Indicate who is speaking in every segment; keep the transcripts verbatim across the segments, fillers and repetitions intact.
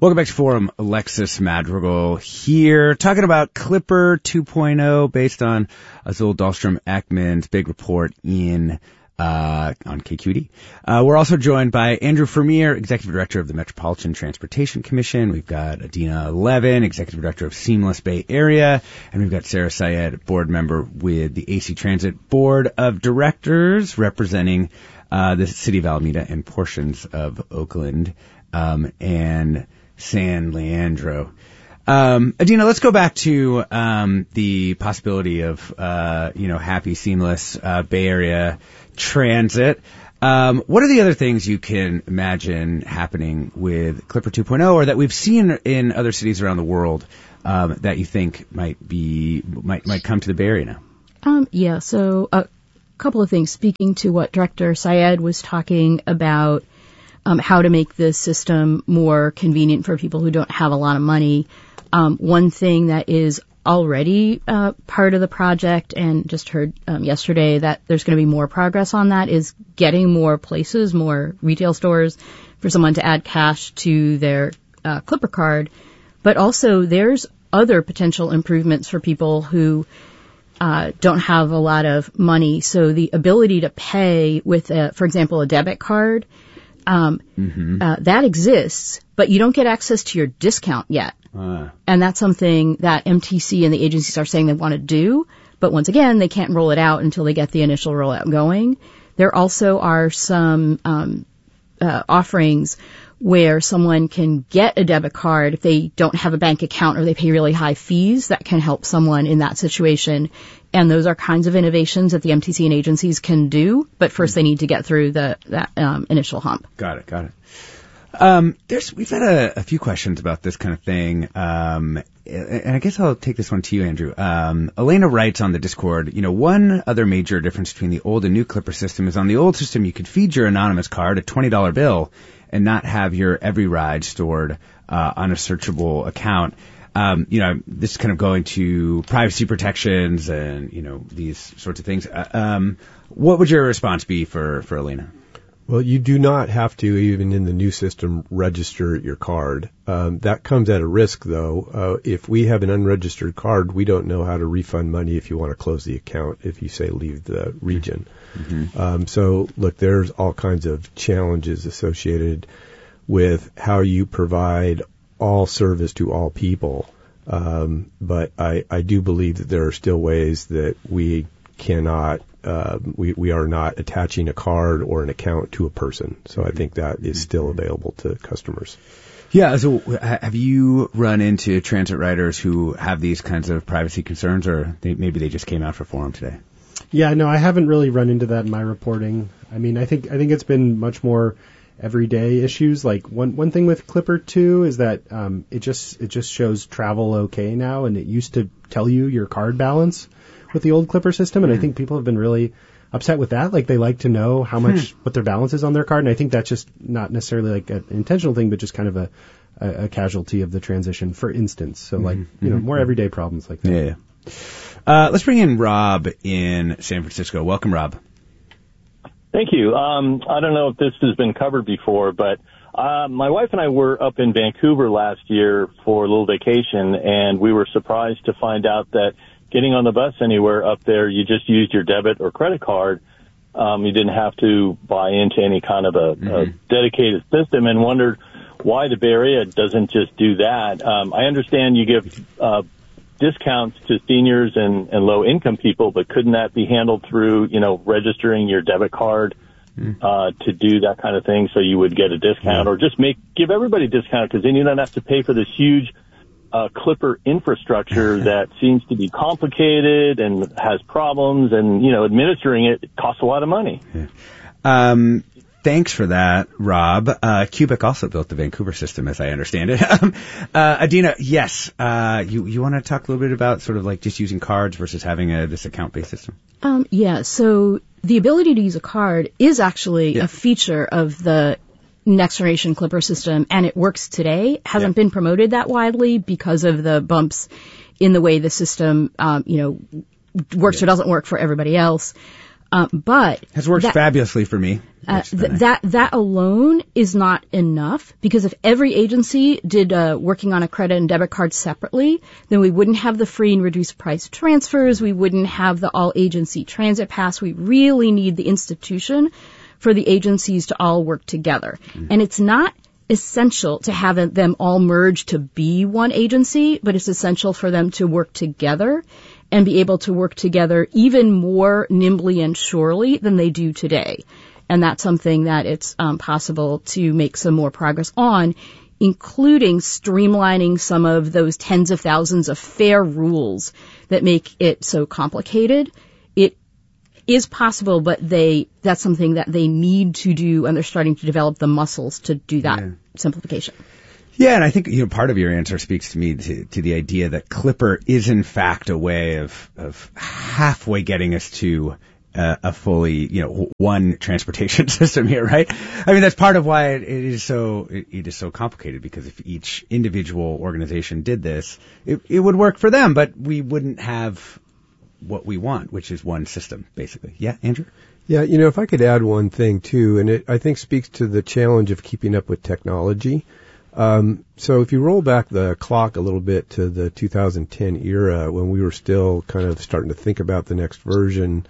Speaker 1: Welcome back to Forum. Alexis Madrigal here, talking about Clipper two point oh based on Azul Dahlstrom-Ekman's big report in uh on K Q E D. Uh, we're also joined by Andrew Vermeer, Executive Director of the Metropolitan Transportation Commission. We've got Adina Levin, Executive Director of Seamless Bay Area. And we've got Sarah Syed, Board Member with the A C Transit Board of Directors, representing uh the City of Alameda and portions of Oakland um and San Leandro. Um, Adina, let's go back to um, the possibility of, uh, you know, happy, seamless uh, Bay Area transit. Um, what are the other things you can imagine happening with Clipper two point oh, or that we've seen in other cities around the world um, that you think might be might might come to the Bay Area now?
Speaker 2: Um, yeah. So a couple of things. Speaking to what Director Syed was talking about. Um, how to make this system more convenient for people who don't have a lot of money. Um, one thing that is already uh, part of the project, and just heard um, yesterday that there's going to be more progress on that, is getting more places, more retail stores for someone to add cash to their uh, Clipper card. But also there's other potential improvements for people who uh, don't have a lot of money. So the ability to pay with, a, for example, a debit card, Um, mm-hmm. uh, that exists, but you don't get access to your discount yet. Uh. And that's something that M T C and the agencies are saying they want to do. But once again, they can't roll it out until they get the initial rollout going. There also are some um, uh, offerings where someone can get a debit card if they don't have a bank account or they pay really high fees. That can help someone in that situation. And those are kinds of innovations that the M T C and agencies can do, but first they need to get through the that um, initial hump.
Speaker 1: Got it, got it. Um, there's we've had a, a few questions about this kind of thing, um, and I guess I'll take this one to you, Andrew. Um, Elena writes on the Discord, you know, one other major difference between the old and new Clipper system is on the old system you could feed your anonymous card a twenty dollar bill and not have your every ride stored uh, on a searchable account. Um, you know, this is kind of going to privacy protections and, you know, these sorts of things. Uh, um, what would your response be for, for Elena?
Speaker 3: Well, you do not have to, even in the new system, register your card. Um, that comes at a risk, though. Uh, if we have an unregistered card, we don't know how to refund money if you want to close the account, if you say leave the region. Mm-hmm. Um, so, look, there's all kinds of challenges associated with how you provide all service to all people. Um, but I, I do believe that there are still ways that we cannot, uh, we, we are not attaching a card or an account to a person. So I think that is still available to customers.
Speaker 1: Yeah. So have you run into transit riders who have these kinds of privacy concerns, or they, maybe they just came out for Forum today?
Speaker 4: Yeah, no, I haven't really run into that in my reporting. I mean, I think, I think it's been much more everyday issues. Like one one thing with Clipper two is that um, it just it just shows travel okay now, and it used to tell you your card balance with the old Clipper system, and mm. I think people have been really upset with that. Like they like to know how much what their balance is on their card, and I think that's just not necessarily like an intentional thing, but just kind of a a, a casualty of the transition. For instance, so like mm-hmm. you know more everyday problems like that.
Speaker 1: Yeah. yeah. Uh, let's bring in Rob in San Francisco. Welcome, Rob.
Speaker 5: Thank you. Um, I don't know if this has been covered before, but uh, my wife and I were up in Vancouver last year for a little vacation, and we were surprised to find out that getting on the bus anywhere up there, you just used your debit or credit card. Um, you didn't have to buy into any kind of a, mm-hmm. a dedicated system, and wondered why the Bay Area doesn't just do that. Um, I understand you give uh, discounts to seniors and, and low-income people, but couldn't that be handled through, you know, registering your debit card uh, to do that kind of thing so you would get a discount, or just make give everybody a discount, because then you don't have to pay for this huge uh, Clipper infrastructure that seems to be complicated and has problems, and, you know, administering it, it costs a lot of money.
Speaker 1: Yeah. Um, Thanks for that, Rob. Uh, Cubic also built the Vancouver system, as I understand it. uh, Adina, yes, uh, you, you want to talk a little bit about sort of like just using cards versus having a, this account-based system?
Speaker 2: Um, yeah, so the ability to use a card is actually yeah. a feature of the next generation Clipper system, and it works today. It hasn't yeah. been promoted that widely because of the bumps in the way the system, um, you know, works yeah. or doesn't work for everybody else. Um, but
Speaker 1: has worked
Speaker 2: that,
Speaker 1: fabulously for me.
Speaker 2: Uh, th- that that alone is not enough, because if every agency did uh, working on a credit and debit card separately, then we wouldn't have the free and reduced price transfers. We wouldn't have the all agency transit pass. We really need the institution for the agencies to all work together. Mm. And it's not essential to have them all merge to be one agency, but it's essential for them to work together and be able to work together even more nimbly and surely than they do today. And that's something that it's um, possible to make some more progress on, including streamlining some of those tens of thousands of fair rules that make it so complicated. It is possible, but they that's something that they need to do, and they're starting to develop the muscles to do that yeah. simplification.
Speaker 1: Yeah, and I think, you know, part of your answer speaks to me to, to the idea that Clipper is in fact a way of of halfway getting us to uh, a fully, you know, one transportation system here, right? I mean, that's part of why it, it is so it, it is so complicated, because if each individual organization did this, it, it would work for them, but we wouldn't have what we want, which is one system, basically. Yeah, Andrew?
Speaker 3: Yeah, you know, if I could add one thing too, and it I think speaks to the challenge of keeping up with technology. Um, so if you roll back the clock a little bit to the two thousand ten era, when we were still kind of starting to think about the next version,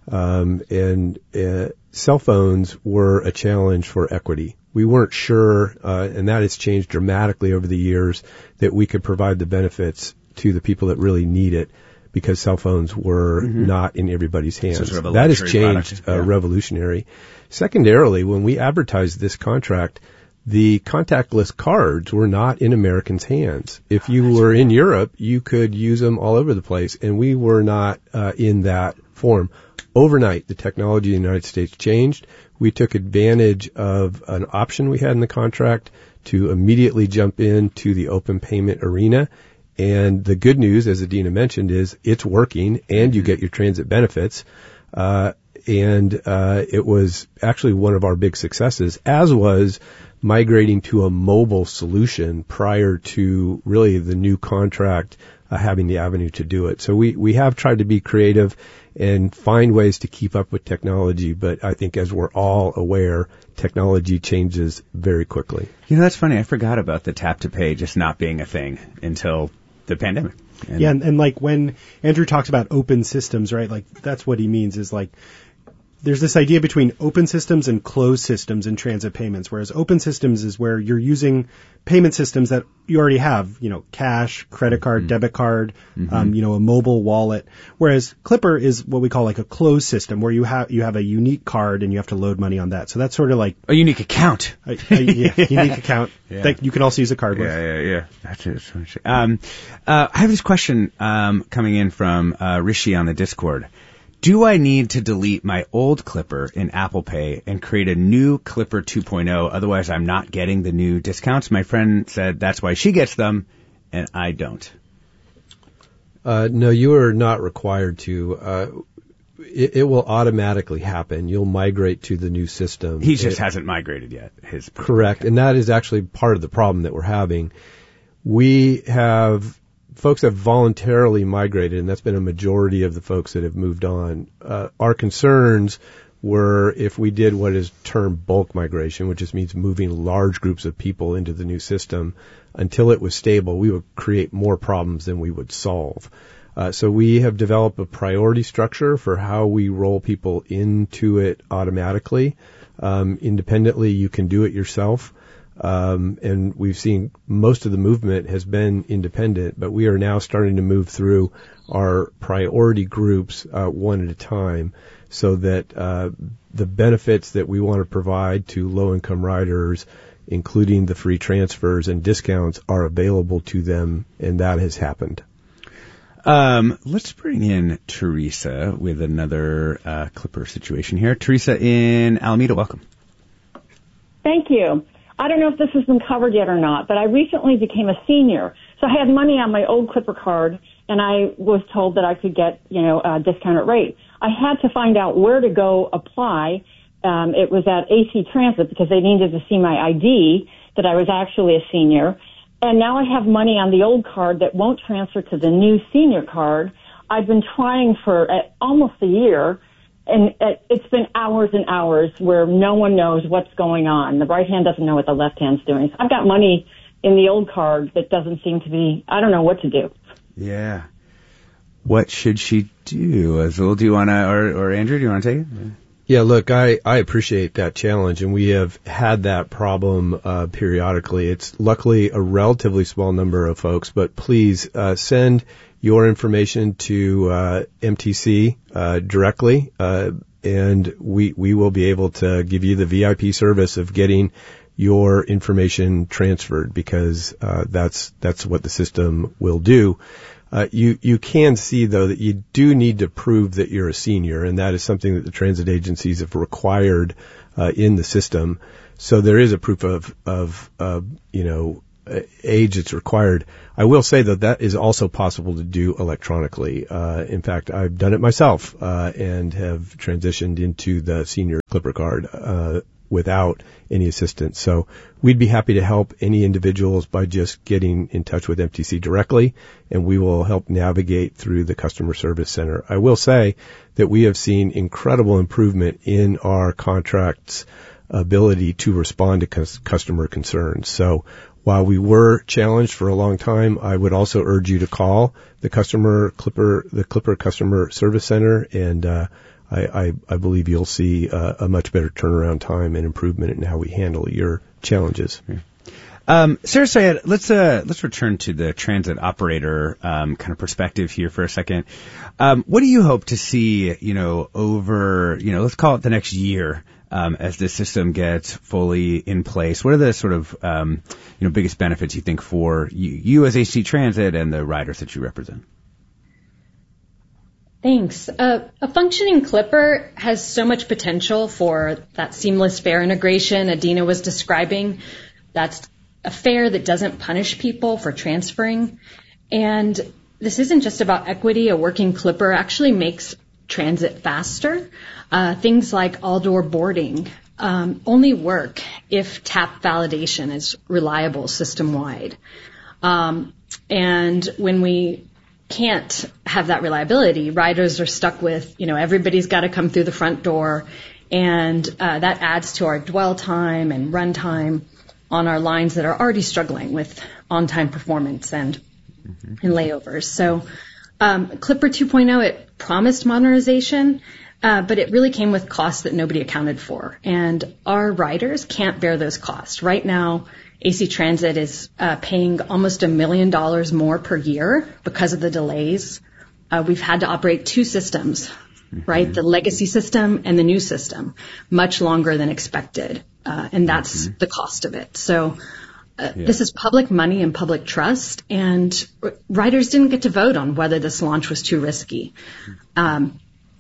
Speaker 3: um, and uh, cell phones were a challenge for equity. We weren't sure, uh, and that has changed dramatically over the years, that we could provide the benefits to the people that really need it, because cell phones were mm-hmm. not in everybody's hands. So sort of that has changed, uh, yeah. revolutionary. Secondarily, when we advertised this contract, the contactless cards were not in Americans' hands. If you oh, were in Europe, you could use them all over the place, and we were not uh, in that form. Overnight, the technology in the United States changed. We took advantage of an option we had in the contract to immediately jump into the open payment arena. And the good news, as Adina mentioned, is it's working, and you get your transit benefits. Uh, and uh, it was actually one of our big successes, as was migrating to a mobile solution prior to really the new contract uh, having the avenue to do it. So we, we have tried to be creative and find ways to keep up with technology, but I think, as we're all aware, technology changes very quickly.
Speaker 1: You know, that's funny. I forgot about the tap to pay just not being a thing until the pandemic.
Speaker 4: And yeah, and, and like when Andrew talks about open systems, right, like that's what he means is like, there's this idea between open systems and closed systems in transit payments, whereas open systems is where you're using payment systems that you already have, you know, cash, credit card, mm-hmm. debit card, mm-hmm. um, you know, a mobile wallet. Whereas Clipper is what we call like a closed system, where you have you have a unique card and you have to load money on that. So that's sort of like
Speaker 1: a unique account.
Speaker 4: A, a, yeah, unique account yeah. that you can also use a card
Speaker 1: yeah,
Speaker 4: with.
Speaker 1: Yeah, yeah, yeah. That's it. Um, uh, I have this question um, coming in from uh, Rishi on the Discord. Do I need to delete my old Clipper in Apple Pay and create a new Clipper two point oh? Otherwise, I'm not getting the new discounts. My friend said that's why she gets them, and I don't.
Speaker 3: Uh, no, you are not required to. Uh, it, it will automatically happen. You'll migrate to the new system.
Speaker 1: He just
Speaker 3: it,
Speaker 1: hasn't migrated yet. His
Speaker 3: correct, and that is actually part of the problem that we're having. We have... Folks have voluntarily migrated, and that's been a majority of the folks that have moved on. Uh, our concerns were if we did what is termed bulk migration, which just means moving large groups of people into the new system, until it was stable, we would create more problems than we would solve. Uh, so we have developed a priority structure for how we roll people into it automatically. Um, independently, you can do it yourself. Um, and we've seen most of the movement has been independent, but we are now starting to move through our priority groups uh, one at a time, so that uh, the benefits that we want to provide to low-income riders, including the free transfers and discounts, are available to them, and that has happened.
Speaker 1: Um, let's bring in Teresa with another uh, Clipper situation here. Teresa in Alameda, welcome.
Speaker 6: Thank you. I don't know if this has been covered yet or not, but I recently became a senior. So I had money on my old Clipper card, and I was told that I could get, you know, a discounted rate. I had to find out where to go apply. Um, it was at A C Transit because they needed to see my I D that I was actually a senior. And now I have money on the old card that won't transfer to the new senior card. I've been trying for uh, almost a year and it's been hours and hours where no one knows what's going on. The right hand doesn't know what the left hand's doing. So I've got money in the old card that doesn't seem to be, I don't know what to do.
Speaker 1: Yeah. What should she do? Azul, do you want to, or, or Andrew, do you want to take it?
Speaker 3: Yeah, look, I, I appreciate that challenge, and we have had that problem uh, periodically. It's luckily a relatively small number of folks, but please uh, send your information to uh, M T C uh, directly, uh, and we we will be able to give you the V I P service of getting your information transferred, because uh, that's that's what the system will do. Uh, you, you can see, though, that you do need to prove that you're a senior, and that is something that the transit agencies have required uh, in the system. So there is a proof of, of uh, you know, age that's required. I will say, though, that is also possible to do electronically. Uh, in fact, I've done it myself uh, and have transitioned into the senior Clipper card uh without any assistance. So we'd be happy to help any individuals by just getting in touch with M T C directly, and we will help navigate through the customer service center. I will say that we have seen incredible improvement in our contract's ability to respond to cus- customer concerns. So while we were challenged for a long time, I would also urge you to call the customer Clipper, the Clipper customer service center, and uh I, I, I believe you'll see uh, a much better turnaround time and improvement in how we handle your challenges.
Speaker 1: Yeah. Um, Sarah Syed, let's uh, let's return to the transit operator um, kind of perspective here for a second. Um, what do you hope to see, you know, over, you know, let's call it the next year um, as this system gets fully in place? What are the sort of, um, you know, biggest benefits you think for you, you as A C Transit and the riders that you represent?
Speaker 7: Thanks. Uh, a functioning Clipper has so much potential for that seamless fare integration Adina was describing. That's a fare that doesn't punish people for transferring. And this isn't just about equity. A working Clipper actually makes transit faster. Uh, things like all-door boarding um, only work if tap validation is reliable system-wide. Um, and when we can't have that reliability, riders are stuck with, you know, everybody's got to come through the front door, and uh, that adds to our dwell time and run time on our lines that are already struggling with on-time performance and mm-hmm. and layovers. So um, Clipper two point oh, it promised modernization, uh, but it really came with costs that nobody accounted for, and our riders can't bear those costs. Right now, A C Transit is uh, paying almost a million dollars more per year because of the delays. Uh, we've had to operate two systems, mm-hmm. right? The legacy system and the new system, much longer than expected. Uh, and that's mm-hmm. the cost of it. So uh, yeah. this is public money and public trust, and r- riders didn't get to vote on whether this launch was too risky. Um,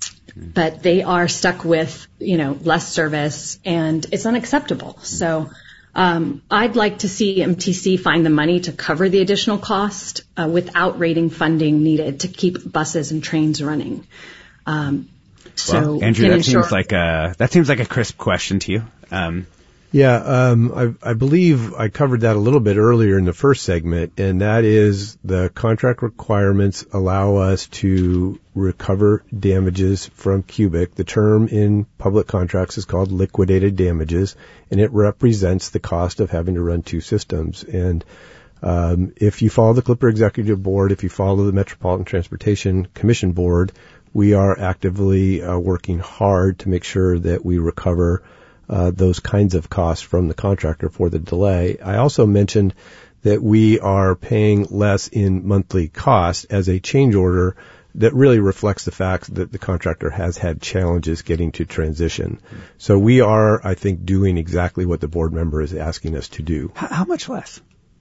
Speaker 7: but they are stuck with, you know, less service, and it's unacceptable. So Um, I'd like to see M T C find the money to cover the additional cost uh, without rating funding needed to keep buses and trains running. Um, so,
Speaker 1: well, Andrew, that ensure- seems like a that seems like a crisp question to you. Um,
Speaker 3: yeah, um, I, I believe I covered that a little bit earlier in the first segment, and that is the contract requirements allow us to recover damages from Cubic. The term in public contracts is called liquidated damages, and it represents the cost of having to run two systems. And um, if you follow the Clipper Executive Board, if you follow the Metropolitan Transportation Commission Board, we are actively uh, working hard to make sure that we recover Uh, those kinds of costs from the contractor for the delay. I also mentioned that we are paying less in monthly cost as a change order that really reflects the fact that the contractor has had challenges getting to transition. So we are, I think, doing exactly what the board member is asking us to do.
Speaker 1: How, how much less?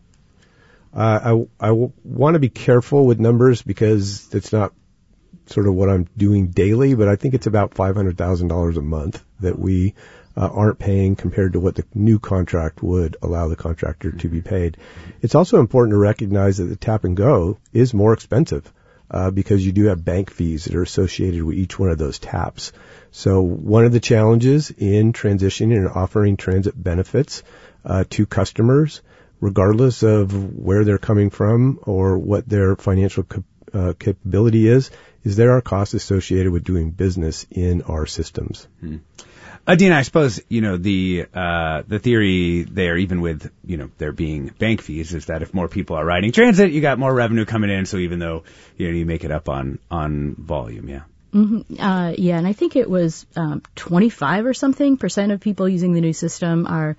Speaker 3: Uh, I, I w- want to be careful with numbers because it's not sort of what I'm doing daily, but I think it's about five hundred thousand dollars a month that we Uh, aren't paying compared to what the new contract would allow the contractor to be paid. It's also important to recognize that the tap and go is more expensive uh, because you do have bank fees that are associated with each one of those taps. So one of the challenges in transitioning and offering transit benefits uh, to customers, regardless of where they're coming from or what their financial cap- uh, capability is, is there are costs associated with doing business in our systems.
Speaker 1: Hmm. Uh, Dina, I suppose, you know, the, uh, the theory there, even with, you know, there being bank fees, is that if more people are riding transit, you got more revenue coming in. So even though, you know, you make it up on, on volume. Yeah.
Speaker 2: Mm-hmm. Uh, yeah. And I think it was, um, twenty-five or something percent of people using the new system are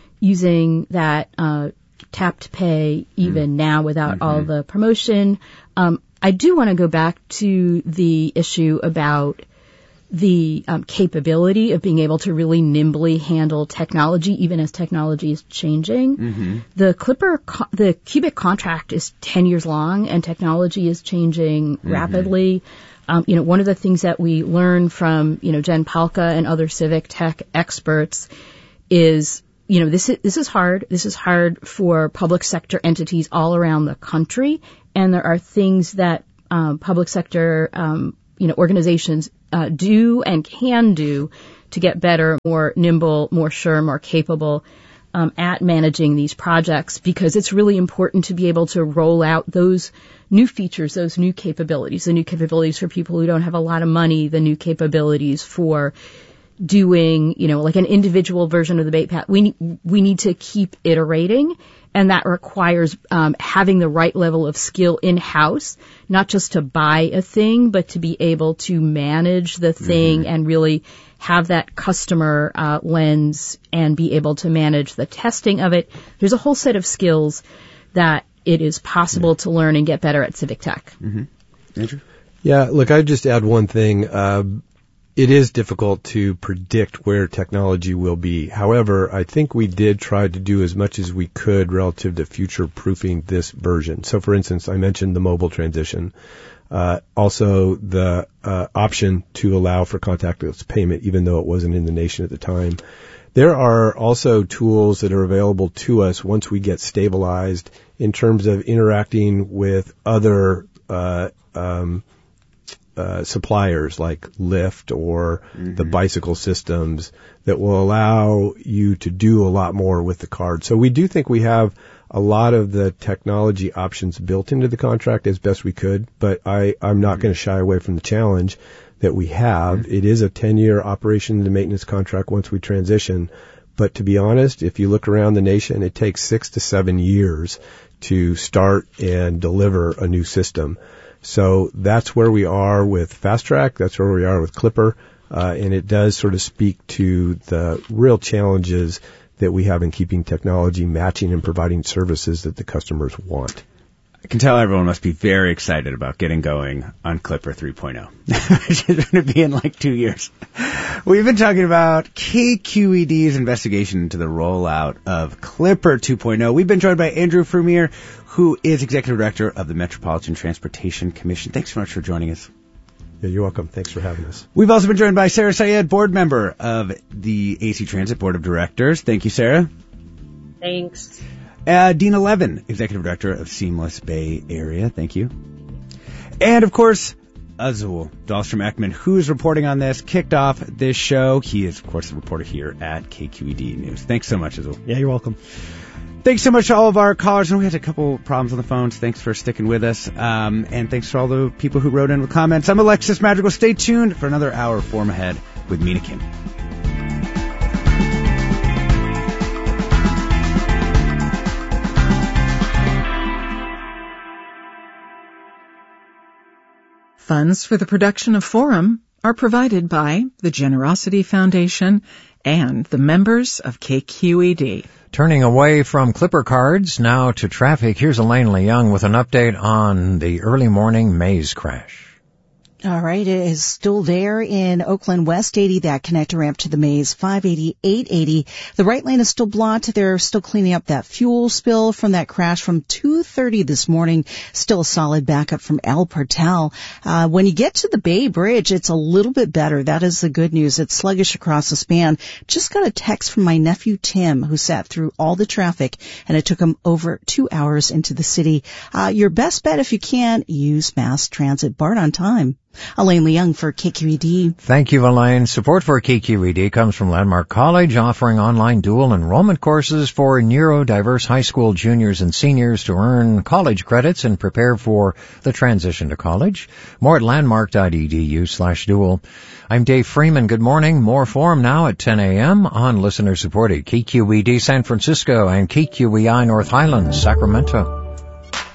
Speaker 2: using that, uh, tap to pay even mm-hmm. now without mm-hmm. all the promotion. Um, I do want to go back to the issue about the um, capability of being able to really nimbly handle technology, even as technology is changing. Mm-hmm. The Clipper, co- the Cubic contract is ten years long, and technology is changing mm-hmm. rapidly. Um, you know, one of the things that we learn from, you know, Jen Palka and other civic tech experts is, you know, this is, this is hard. This is hard for public sector entities all around the country, and there are things that um, public sector, um, you know, organizations Uh, do and can do to get better, more nimble, more sure, more capable um, at managing these projects, because it's really important to be able to roll out those new features, those new capabilities, the new capabilities for people who don't have a lot of money, the new capabilities for doing, you know, like an individual version of the bait path. We, we need to keep iterating, and that requires um, having the right level of skill in-house, not just to buy a thing, but to be able to manage the thing mm-hmm. and really have that customer uh, lens and be able to manage the testing of it. There's a whole set of skills that it is possible yeah. to learn and get better at civic tech.
Speaker 1: Mm-hmm. Andrew?
Speaker 3: Yeah, look, I'd just add one thing. Uh, It is difficult to predict where technology will be. However, I think we did try to do as much as we could relative to future-proofing this version. So, for instance, I mentioned the mobile transition. Uh, also, the uh, option to allow for contactless payment, even though it wasn't in the nation at the time. There are also tools that are available to us once we get stabilized in terms of interacting with other uh um Uh, suppliers like Lyft or mm-hmm. the bicycle systems that will allow you to do a lot more with the card. So we do think we have a lot of the technology options built into the contract as best we could, but I, I'm not mm-hmm. going to shy away from the challenge that we have. Mm-hmm. It is a ten-year operation and maintenance contract once we transition. But to be honest, if you look around the nation, it takes six to seven years to start and deliver a new system. So that's where we are with Fast Track. That's where we are with Clipper. Uh, and it does sort of speak to the real challenges that we have in keeping technology matching and providing services that the customers want.
Speaker 1: I can tell everyone must be very excited about getting going on Clipper three point oh, which is going to be in like two years. We've been talking about K Q E D's investigation into the rollout of Clipper two point oh. We've been joined by Andrew Vermeer, who is Executive Director of the Metropolitan Transportation Commission. Thanks so much for joining us.
Speaker 3: Yeah, you're welcome. Thanks for having us.
Speaker 1: We've also been joined by Sarah Syed, board member of the A C Transit Board of Directors. Thank you, Sarah.
Speaker 7: Thanks.
Speaker 1: Uh, Dina Levin, Executive Director of Seamless Bay Area. Thank you. And, of course, Azul Dahlstrom-Ekman, who's reporting on this, kicked off this show. He is, of course, the reporter here at K Q E D News. Thanks so much, Azul.
Speaker 4: Yeah, you're welcome.
Speaker 1: Thanks so much to all of our callers. And we had a couple problems on the phones. Thanks for sticking with us. Um, and thanks to all the people who wrote in with comments. I'm Alexis Madrigal. Stay tuned for another hour of Forum Ahead with Mina Kim.
Speaker 8: Funds for the production of Forum are provided by the Generosity Foundation and the members of K Q E D.
Speaker 9: Turning away from Clipper cards, now to traffic, here's Elaine Leung with an update on the early morning Maze crash.
Speaker 10: All right, it is still there in Oakland West eighty, that connector ramp to the Maze, five eighty, eight eighty. The right lane is still blocked. They're still cleaning up that fuel spill from that crash from two thirty this morning. Still a solid backup from El Portal. Uh, when you get to the Bay Bridge, it's a little bit better. That is the good news. It's sluggish across the span. Just got a text from my nephew Tim, who sat through all the traffic, and it took him over two hours into the city. Uh, your best bet, if you can, use mass transit. BART on time. Elaine Leung for K Q E D.
Speaker 9: Thank you, Elaine. Support for K Q E D comes from Landmark College, offering online dual enrollment courses for neurodiverse high school juniors and seniors to earn college credits and prepare for the transition to college. More at landmark.edu slash dual. I'm Dave Freeman. Good morning. More Forum now at ten a.m. on listener-supported K Q E D San Francisco and K Q E I North Highlands, Sacramento.